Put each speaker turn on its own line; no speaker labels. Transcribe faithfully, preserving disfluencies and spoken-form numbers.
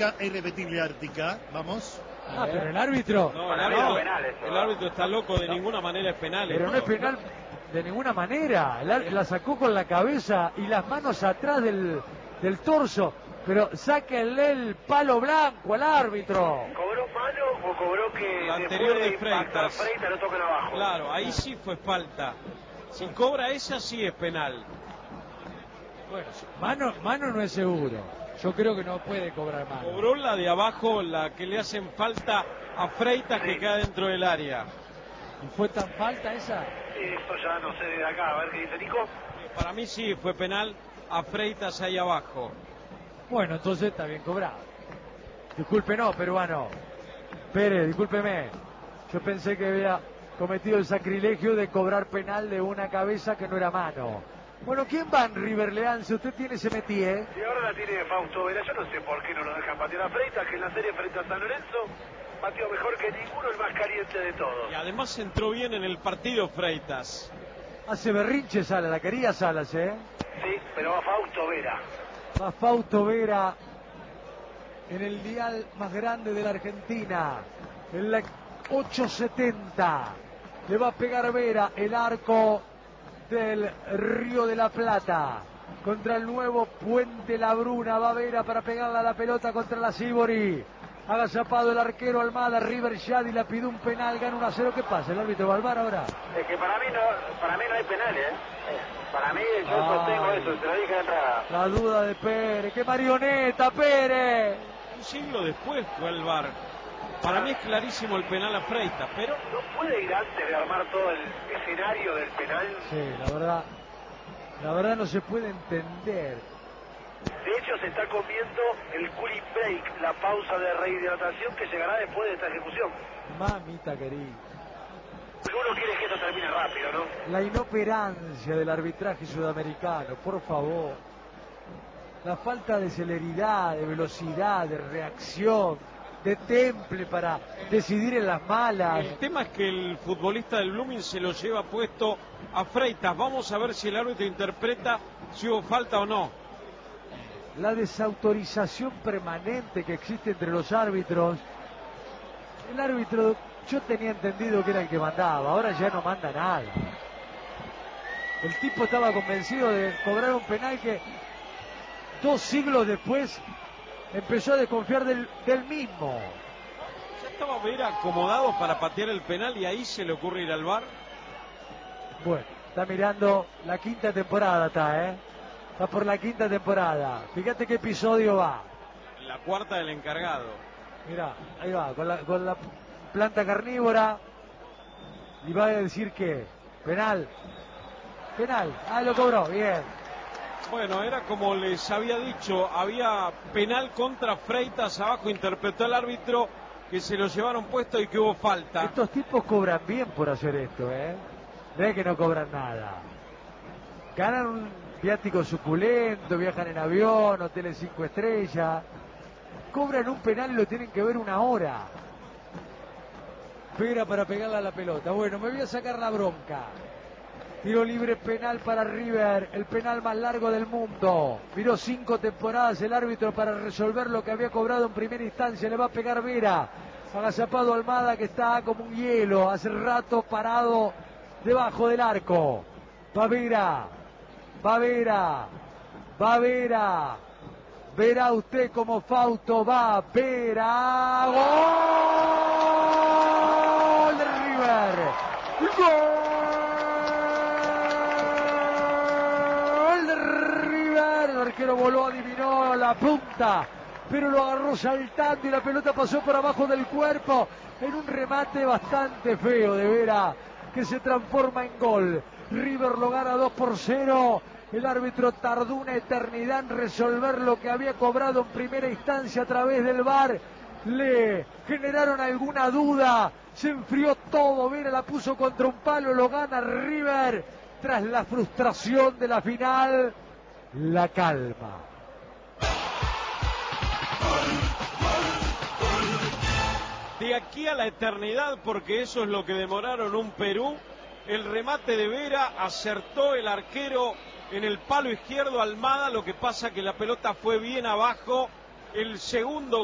Ártica è irrepetible Ártica. Vamos.
Ah, pero el árbitro.
No, el árbitro, el árbitro está loco, de ninguna manera es penal.
Pero no es penal de ninguna manera. La, la sacó con la cabeza y las manos atrás del, del torso. Pero sáquenle el palo blanco al árbitro.
¿Cobró mano o cobró que
la anterior de
Freitas,
Freitas
lo tocan abajo?
Claro, ahí sí fue falta. Si cobra esa sí es penal.
Bueno, mano, mano no es seguro. Yo creo que no puede cobrar mano.
Cobró la de abajo, la que le hacen falta a Freitas, sí, que queda dentro del área.
¿Y fue tan falta esa?
Sí, esto ya no sé de acá, a ver qué dice Nico.
Para mí sí fue penal a Freitas ahí abajo.
Bueno, entonces está bien cobrado. Disculpe, no, peruano. Pérez, discúlpeme. Yo pensé que había cometido el sacrilegio de cobrar penal de una cabeza que no era mano. Bueno, ¿quién va en River Leance? Usted tiene ese metier.
Y ahora la tiene Fausto Vera. Yo no sé por qué no lo dejan patear a Freitas, que en la serie frente a San Lorenzo pateó mejor que ninguno, el más caliente de todos.
Y además entró bien en el partido Freitas.
Hace berrinche Salas, la quería Salas, ¿eh?
Sí, pero va Fausto Vera.
Va Fausto Vera en el dial más grande de la Argentina, en la ocho setenta. Le va a pegar Vera, el arco del Río de la Plata, contra el nuevo Puente La Bruna. Va Vera para pegarle a la pelota contra la Sibori. Agazapado el arquero Almada. River Yadi la pide un penal, gana uno a cero. ¿Qué pasa? ¿El árbitro va al bar ahora?
Es que para mí no, para mí no hay penal, ¿eh? Para mí yo Ay, sostengo eso, te lo dije de entrada.
La duda de Pérez. ¡Qué marioneta, Pérez!
Un siglo después fue al bar. Para mí es clarísimo el penal a Freitas, pero...
¿No puede ir antes de armar todo el escenario del penal?
Sí, la verdad, la verdad no se puede entender.
De hecho se está comiendo el cooling break, la pausa de rehidratación que llegará después de esta ejecución.
Mamita querida.
Uno quiere que esto termine rápido, ¿no?
La inoperancia del arbitraje sudamericano, por favor. La falta de celeridad, de velocidad, de reacción, de temple para decidir en las malas.
El tema es que el futbolista del Blooming se lo lleva puesto a Freitas. Vamos a ver si el árbitro interpreta si hubo falta o no.
La desautorización permanente que existe entre los árbitros. El árbitro, yo tenía entendido que era el que mandaba, ahora ya no manda nada. El tipo estaba convencido de cobrar un penal que dos siglos después empezó a desconfiar del, del mismo.
Ya estaba Vera acomodado para patear el penal y ahí se le ocurre ir al bar.
Bueno, está mirando la quinta temporada, está, ¿eh? Está por la quinta temporada. Fíjate qué episodio va.
La cuarta del encargado.
Mirá, ahí va, con la, con la planta carnívora. Y va a decir que penal. Penal. Ah, lo cobró, bien.
Bueno, era como les había dicho, había penal contra Freitas, abajo interpretó el árbitro que se lo llevaron puesto y que hubo falta.
Estos tipos cobran bien por hacer esto, ¿eh? No es que no cobran nada. Ganan un viático suculento, viajan en avión, hoteles cinco estrellas. Cobran un penal y lo tienen que ver una hora. Vera para pegarle a la pelota. Bueno, me voy a sacar la bronca. Tiro libre penal para River, el penal más largo del mundo. Miró cinco temporadas el árbitro para resolver lo que había cobrado en primera instancia. Le va a pegar Vera. Agazapado Almada, que está como un hielo, hace rato parado debajo del arco. Va Vera, va Vera, va Vera. Verá usted como Fausto va. Vera. ¡Gol de River! ¡Gol! El arquero voló, adivinó la punta, pero lo agarró saltando y la pelota pasó por abajo del cuerpo en un remate bastante feo de Vera, que se transforma en gol. River lo gana dos por cero. El árbitro tardó una eternidad en resolver lo que había cobrado en primera instancia a través del V A R. Le generaron alguna duda, se enfrió todo. Vera la puso contra un palo, lo gana River tras la frustración de la final. La calma.
De aquí a la eternidad, porque eso es lo que demoraron un Perú. El remate de Vera, acertó el arquero en el palo izquierdo Almada, lo que pasa que la pelota fue bien abajo. El segundo